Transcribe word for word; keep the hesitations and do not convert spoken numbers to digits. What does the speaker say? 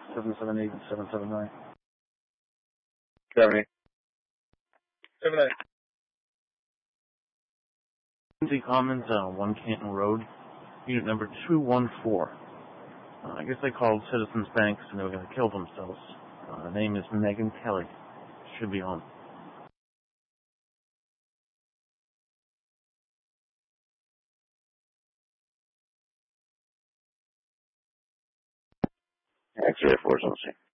seven seven eight seven seven nine. Seventy. Seven eight. Lindsay Commons, uh, One Canton Road, unit number two one four. Uh, I guess they called Citizens Banks and they were going to kill themselves. Uh, her name is Megan Kelly. Should be on. X-ray four seven C.